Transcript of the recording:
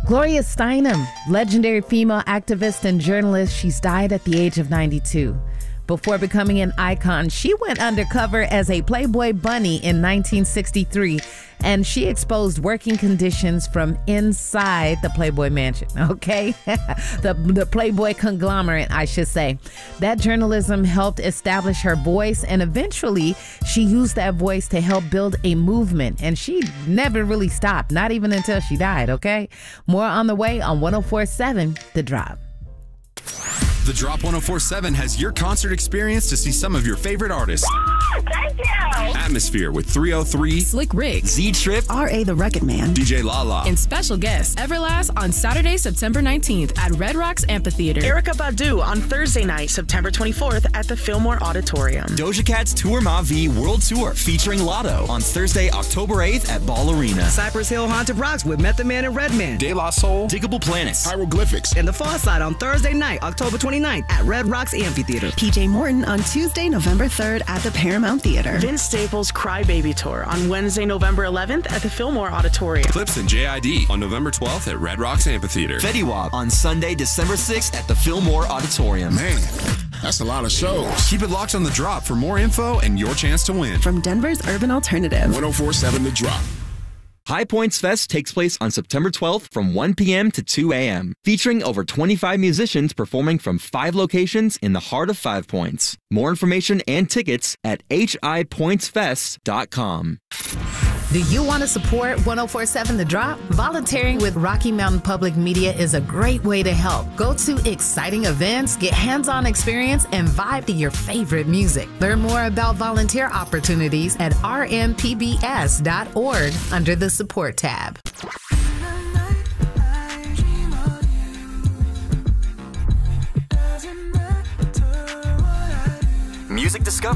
Gloria Steinem, legendary female activist and journalist, she's died at the age of 92. Before becoming an icon, she went undercover as a Playboy bunny in 1963, and she exposed working conditions from inside the Playboy mansion, okay? the Playboy conglomerate, I should say. That journalism helped establish her voice, and eventually she used that voice to help build a movement, and she never really stopped, not even until she died, okay? More on the way on 104.7 The Drop. The Drop 104.7 has your concert experience to see some of your favorite artists. Thank you. Atmosphere with 303, Slick Rick, Z-Trip, R.A. the Record Man, DJ Lala, and special guest Everlast on Saturday, September 19th at Red Rocks Amphitheater. Erykah Badu on Thursday night, September 24th at the Fillmore Auditorium. Doja Cat's Tour Ma V World Tour featuring Lotto on Thursday, October 8th at Ball Arena. Cypress Hill Haunted Rocks with Method Man and Redman. De La Soul, Diggable Planets, Hieroglyphics, And The Far Side on Thursday night, October 29th at Red Rocks Amphitheater. PJ Morton on Tuesday, November 3rd at the Paramount Theater. Vince Staples' Crybaby Tour on Wednesday, November 11th at the Fillmore Auditorium. Clips and JID on November 12th at Red Rocks Amphitheater. Fetty Wap on Sunday, December 6th at the Fillmore Auditorium. Man, that's a lot of shows. Keep it locked on The Drop for more info and your chance to win. From Denver's Urban Alternative. 104.7 The Drop. High Points Fest takes place on September 12th from 1 p.m. to 2 a.m., featuring over 25 musicians performing from 5 locations in the heart of 5 Points. More information and tickets at hipointsfest.com. Do you want to support 104.7 The Drop? Volunteering with Rocky Mountain Public Media is a great way to help. Go to exciting events, get hands-on experience, and vibe to your favorite music. Learn more about volunteer opportunities at rmpbs.org under the support tab. Music discovery.